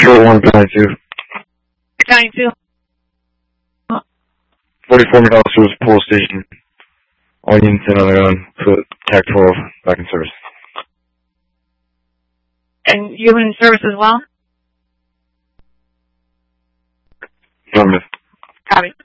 Detroit 192. 92. 44 McDonald Street, Pool Station. All units in on their own. Put TAC 12 back in service. And you in service as well? Affirmative. Copy.